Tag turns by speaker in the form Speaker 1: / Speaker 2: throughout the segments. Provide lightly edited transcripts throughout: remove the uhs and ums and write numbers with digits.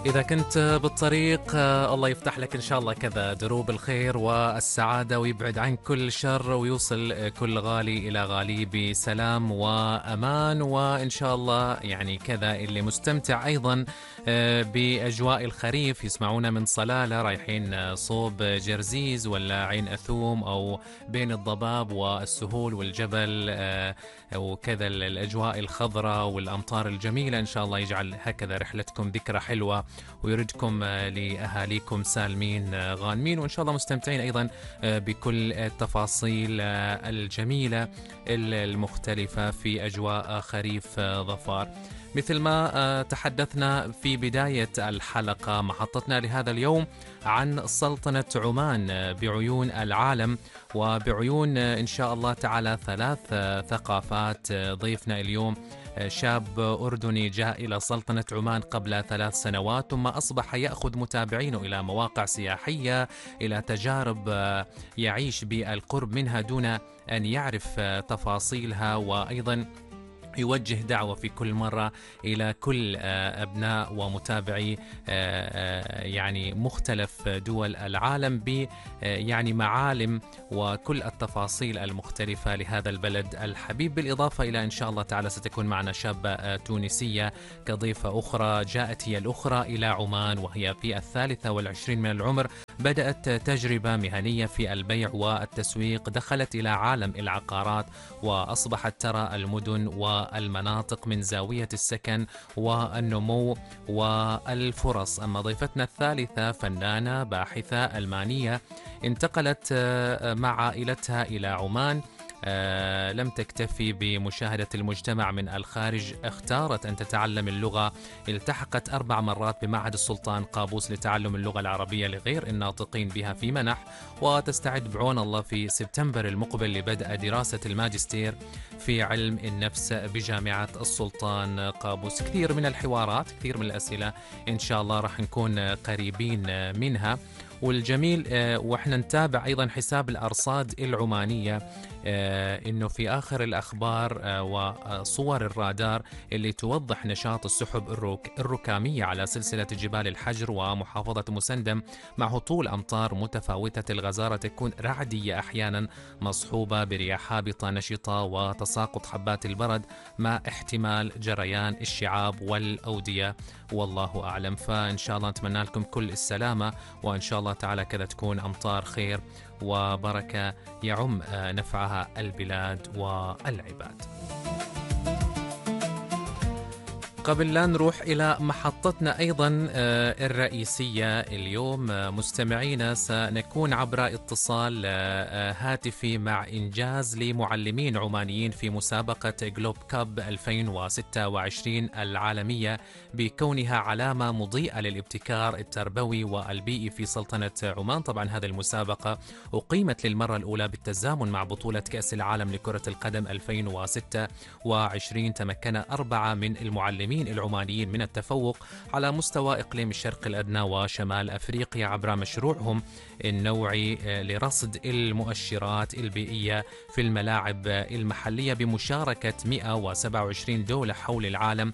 Speaker 1: إذا كنت بالطريق الله يفتح لك إن شاء الله كذا دروب الخير والسعادة، ويبعد عنك كل شر، ويوصل كل غالي إلى غالي بسلام وأمان. وإن شاء الله يعني كذا اللي مستمتع أيضا بأجواء الخريف، يسمعونا من صلالة رايحين صوب جرزيز ولا عين أثوم أو بين الضباب والسهول والجبل، وكذا الأجواء الخضراء والأمطار الجميلة. إن شاء الله يجعل هكذا رحلتكم ذكرى حلوة، ويردكم لأهاليكم سالمين غانمين، وإن شاء الله مستمتعين أيضا بكل التفاصيل الجميلة المختلفة في أجواء خريف ظفار. مثل ما تحدثنا في بداية الحلقة، محطتنا لهذا اليوم عن سلطنة عمان بعيون العالم وبعيون إن شاء الله تعالى ثلاث ثقافات. ضيفنا اليوم شاب أردني جاء إلى سلطنة عمان قبل 3 سنوات، ثم أصبح يأخذ متابعينه إلى مواقع سياحية، إلى تجارب يعيش بالقرب منها دون أن يعرف تفاصيلها، وأيضا يوجه دعوة في كل مرة إلى كل أبناء ومتابعي يعني مختلف دول العالم ب يعني معالم وكل التفاصيل المختلفة لهذا البلد الحبيب. بالإضافة إلى إن شاء الله تعالى ستكون معنا شابة تونسية كضيفة أخرى، جاءت هي الأخرى إلى عمان وهي في 23 من العمر، بدأت تجربة مهنية في البيع والتسويق، دخلت إلى عالم العقارات وأصبحت ترى المدن والمناطق من زاوية السكن والنمو والفرص. أما ضيفتنا الثالثة فنانة باحثة ألمانية، انتقلت مع عائلتها إلى عمان، لم تكتفي بمشاهدة المجتمع من الخارج، اختارت أن تتعلم اللغة، التحقت 4 مرات بمعهد السلطان قابوس لتعلم اللغة العربية لغير الناطقين بها في منح، وتستعد بعون الله في سبتمبر المقبل لبدء دراسة الماجستير في علم النفس بجامعة السلطان قابوس. كثير من الحوارات، كثير من الأسئلة إن شاء الله راح نكون قريبين منها. والجميل وإحنا نتابع أيضا حساب الأرصاد العمانية، إنه في آخر الأخبار وصور الرادار اللي توضح نشاط السحب الركامية على سلسلة جبال الحجر ومحافظة مسندم، مع هطول أمطار متفاوتة الغزارة تكون رعدية أحيانا مصحوبة برياح هابطة نشطة وتساقط حبات البرد، مع احتمال جريان الشعاب والأودية، والله أعلم. فإن شاء الله نتمنى لكم كل السلامة، وإن شاء الله تعالى كذا تكون أمطار خير وبركة يعم نفعها البلاد والعباد. قبل لا نروح إلى محطتنا أيضا الرئيسية اليوم، مستمعينا سنكون عبر اتصال هاتفي مع إنجاز لمعلمين عمانيين في مسابقة جلوب كاب 2026 العالمية، بكونها علامة مضيئة للابتكار التربوي والبيئي في سلطنة عمان. طبعا هذه المسابقة أقيمت للمرة الأولى بالتزامن مع بطولة كأس العالم لكرة القدم 2026. تمكن 4 من المعلمين العمانيين من التفوق على مستوى إقليم الشرق الأدنى وشمال أفريقيا عبر مشروعهم النوعي لرصد المؤشرات البيئية في الملاعب المحلية بمشاركة 127 دولة حول العالم.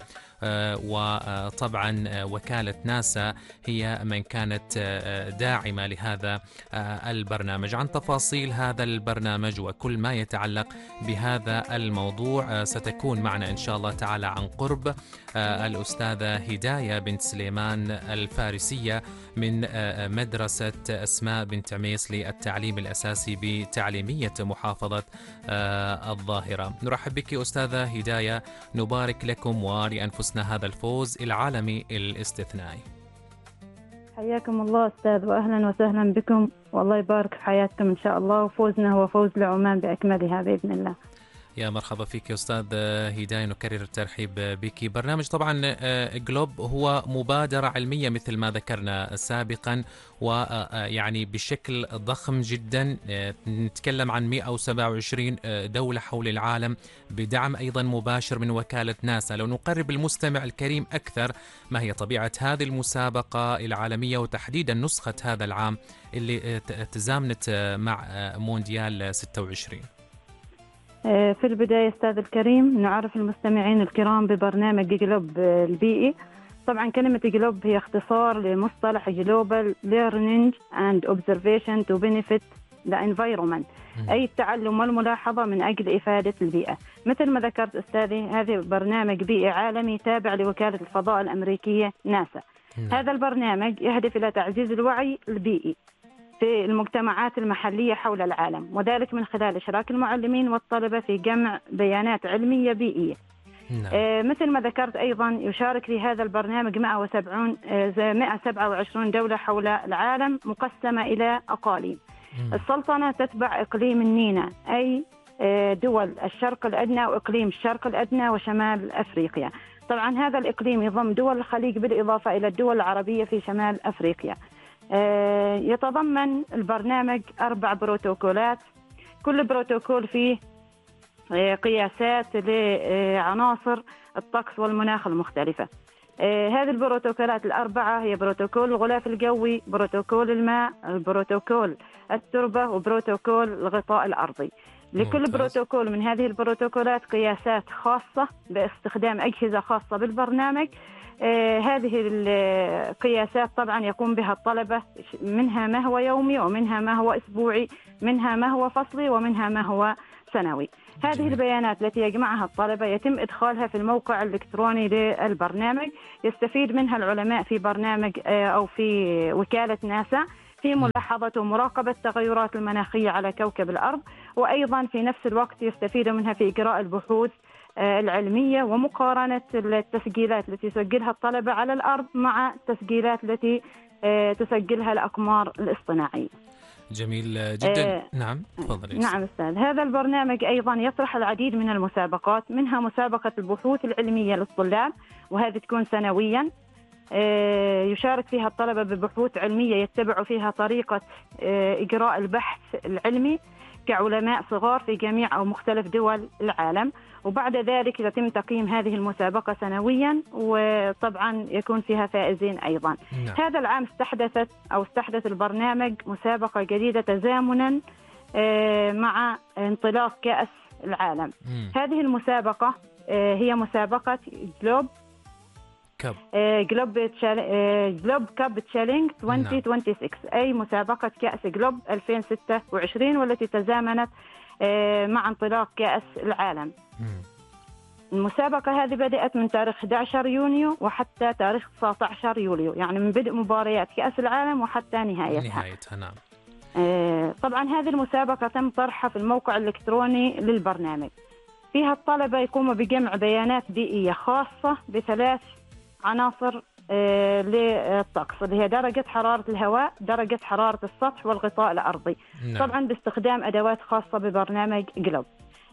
Speaker 1: وطبعا وكالة ناسا هي من كانت داعمة لهذا البرنامج. عن تفاصيل هذا البرنامج وكل ما يتعلق بهذا الموضوع ستكون معنا إن شاء الله تعالى عن قرب الأستاذة هداية بنت سليمان الفارسية من مدرسة أسماء بنت عميس للتعليم الأساسي بتعليمية محافظة الظاهرة. نرحب بك أستاذة هداية، نبارك لكم ولأنفسنا هذا الفوز العالمي الاستثنائي.
Speaker 2: حياكم الله أستاذ، وأهلا وسهلا بكم، والله يبارك في حياتكم إن شاء الله، وفوزنا هو فوز لعمان بأكملها بإذن الله.
Speaker 1: يا مرحبا فيك يا أستاذ هداية، نكرر الترحيب بك. برنامج طبعا جلوب هو مبادرة علمية مثل ما ذكرنا سابقا، ويعني بشكل ضخم جدا، نتكلم عن 127 دولة حول العالم بدعم أيضا مباشر من وكالة ناسا. لو نقرب المستمع الكريم أكثر، ما هي طبيعة هذه المسابقة العالمية وتحديدا نسخة هذا العام اللي تزامنت مع مونديال 26؟
Speaker 2: في البداية أستاذ الكريم نعرف المستمعين الكرام ببرنامج جلوب البيئي. طبعا كلمة جلوب هي اختصار لمصطلح Global Learning and Observation to Benefit the Environment، أي التعلم والملاحظة من أجل إفادة البيئة. مثل ما ذكرت أستاذي، هذا برنامج بيئي عالمي تابع لوكالة الفضاء الأمريكية ناسا. هذا البرنامج يهدف إلى تعزيز الوعي البيئي في المجتمعات المحلية حول العالم، وذلك من خلال إشراك المعلمين والطلبة في جمع بيانات علمية بيئية. مثل ما ذكرت أيضا يشارك في هذا البرنامج 127 دولة حول العالم مقسمة إلى أقاليم. السلطنة تتبع إقليم النينا، أي دول الشرق الأدنى وإقليم الشرق الأدنى وشمال أفريقيا. طبعا هذا الإقليم يضم دول الخليج بالإضافة إلى الدول العربية في شمال أفريقيا. يتضمن البرنامج 4 بروتوكولات، كل بروتوكول فيه قياسات لعناصر الطقس والمناخ المختلفة. هذه البروتوكولات الأربعة هي بروتوكول الغلاف الجوي، بروتوكول الماء، بروتوكول التربة، وبروتوكول الغطاء الأرضي. لكل بروتوكول من هذه البروتوكولات قياسات خاصة باستخدام أجهزة خاصة بالبرنامج. هذه القياسات طبعا يقوم بها الطلبة، منها ما هو يومي ومنها ما هو أسبوعي، منها ما هو فصلي ومنها ما هو سنوي. هذه البيانات التي يجمعها الطلبة يتم إدخالها في الموقع الإلكتروني للبرنامج، يستفيد منها العلماء في برنامج أو في وكالة ناسا في ملاحظة ومراقبة التغيرات المناخية على كوكب الأرض، وأيضا في نفس الوقت يستفيد منها في إجراء البحوث العلمية ومقارنة التسجيلات التي يسجلها الطلبة على الأرض مع التسجيلات التي تسجلها الأقمار الاصطناعية.
Speaker 1: جميل جدا. نعم تفضلي.
Speaker 2: نعم أستاذ. هذا البرنامج أيضا يطرح العديد من المسابقات، منها مسابقة البحوث العلمية للطلاب، وهذه تكون سنويا. يشارك فيها الطلبة ببحوث علمية يتبعوا فيها طريقة إجراء البحث العلمي كعلماء صغار في جميع أو مختلف دول العالم، وبعد ذلك يتم تقييم هذه المسابقة سنويا، وطبعا يكون فيها فائزين أيضا. هذا العام استحدث البرنامج مسابقة جديدة تزامنا مع انطلاق كأس العالم. هذه المسابقة هي مسابقة جلوب كاب تشالنج 2026، أي مسابقة كأس جلوب 2026، والتي تزامنت مع انطلاق كأس العالم. المسابقة هذه بدأت من تاريخ 11 يونيو وحتى تاريخ 19 يوليو، يعني من بدء مباريات كأس العالم وحتى نهايتها.
Speaker 1: نعم.
Speaker 2: طبعا هذه المسابقة تم طرحها في الموقع الإلكتروني للبرنامج. فيها الطلبة يقوموا بجمع بيانات بيئية خاصة ب3 عناصر للطقس، اللي هي درجة حرارة الهواء، درجة حرارة السطح، والغطاء الأرضي. طبعا باستخدام أدوات خاصة ببرنامج جلوب.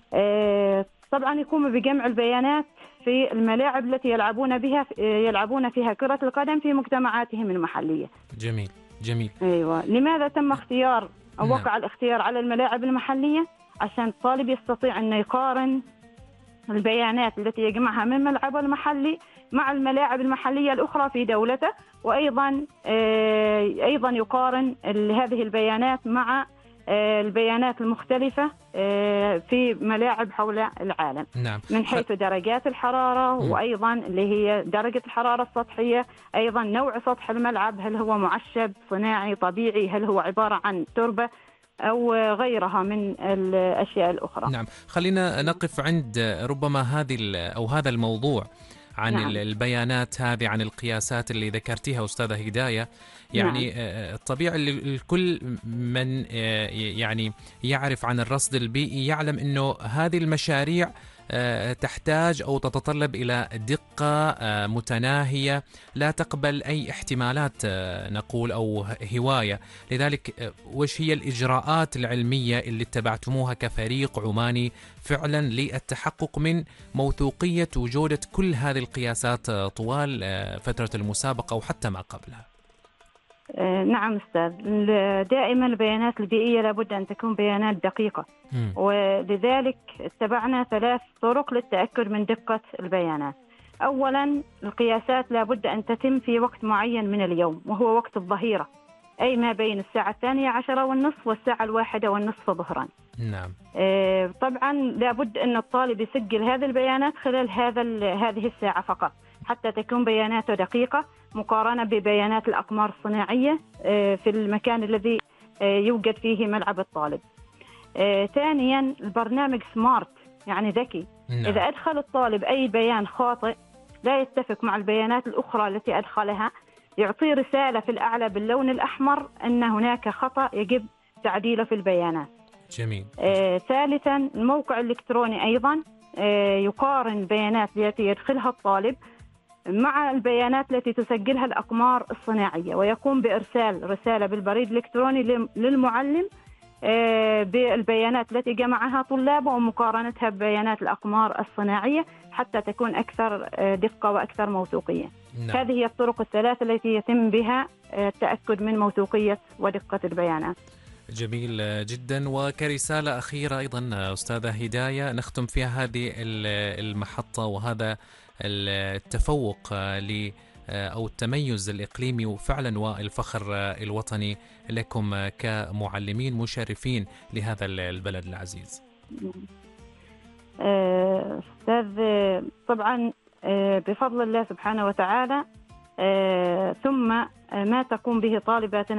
Speaker 2: طبعا يقوموا بجمع البيانات في الملاعب التي يلعبون فيها كرة القدم في مجتمعاتهم المحلية.
Speaker 1: جميل.
Speaker 2: أيوة. لماذا تم اختيار أو وقع الاختيار على الملاعب المحلية؟ عشان الطالب يستطيع أن يقارن البيانات التي يجمعها من ملعبه المحلي مع الملاعب المحلية الأخرى في دولته، وأيضا يقارن هذه البيانات مع البيانات المختلفة في ملاعب حول العالم.
Speaker 1: نعم.
Speaker 2: من حيث درجات الحرارة، وأيضا اللي هي درجة الحرارة السطحية، أيضا نوع سطح الملعب، هل هو معشب صناعي طبيعي، هل هو عبارة عن تربة أو غيرها من الأشياء الأخرى.
Speaker 1: نعم. خلينا نقف عند ربما هذا الموضوع عن البيانات هذه، عن القياسات اللي ذكرتيها أستاذة هداية. يعني الطبيعي الكل من يعني يعرف عن الرصد البيئي يعلم أنه هذه المشاريع تحتاج أو تتطلب إلى دقة متناهية لا تقبل أي احتمالات نقول أو هواية. لذلك وش هي الإجراءات العلمية اللي اتبعتموها كفريق عماني فعلا للتحقق من موثوقية وجودة كل هذه القياسات طوال فترة المسابقة وحتى ما قبلها؟
Speaker 2: نعم أستاذ. دائما البيانات البيئية لابد أن تكون بيانات دقيقة، ولذلك اتبعنا 3 طرق للتأكد من دقة البيانات. أولا، القياسات لابد أن تتم في وقت معين من اليوم، وهو وقت الظهيرة، أي ما بين الساعة 12:30 والساعة 1:30 ظهرا.
Speaker 1: نعم.
Speaker 2: طبعا لابد أن الطالب يسجل هذه البيانات خلال هذه الساعة فقط، حتى تكون بياناته دقيقة مقارنة ببيانات الأقمار الصناعية في المكان الذي يوجد فيه ملعب الطالب. ثانيا البرنامج سمارت يعني ذكي. إذا أدخل الطالب أي بيان خاطئ لا يتفق مع البيانات الأخرى التي أدخلها، يعطي رسالة في الأعلى باللون الأحمر أن هناك خطأ يجب تعديله في البيانات.
Speaker 1: جميل.
Speaker 2: ثالثا الموقع الإلكتروني أيضا يقارن البيانات التي يدخلها الطالب مع البيانات التي تسجلها الأقمار الصناعية، ويقوم بإرسال رسالة بالبريد الإلكتروني للمعلم بالبيانات التي جمعها طلابه ومقارنتها ببيانات الأقمار الصناعية حتى تكون أكثر دقة وأكثر موثوقية. هذه هي الطرق الثلاثة التي يتم بها التأكد من موثوقية ودقة البيانات.
Speaker 1: جميل جدا. وكرسالة أخيرة أيضا أستاذة هداية نختم فيها هذه المحطة وهذا التفوق أو التميز الإقليمي وفعلا والفخر الوطني لكم كمعلمين مشرفين لهذا البلد العزيز.
Speaker 2: أستاذ طبعا بفضل الله سبحانه وتعالى ثم ما تقوم به طالباتنا